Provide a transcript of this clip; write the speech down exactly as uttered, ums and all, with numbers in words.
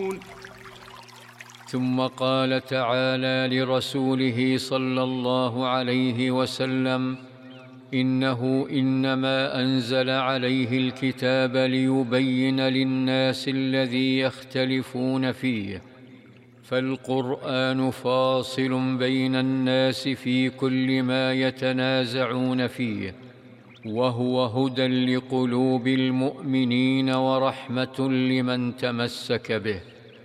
ثم قال تعالى لرسوله صلى الله عليه وسلم: إنه إنما أنزل عليه الكتاب ليبين للناس الذي يختلفون فيه، فالقرآن فاصل بين الناس في كل ما يتنازعون فيه، وهو هدى لقلوب المؤمنين ورحمة لمن تمسك به.